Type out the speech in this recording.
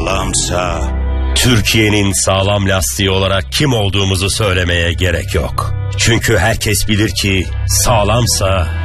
sağlamsa... Türkiye'nin sağlam lastiği olarak kim olduğumuzu söylemeye gerek yok. Çünkü herkes bilir ki sağlamsa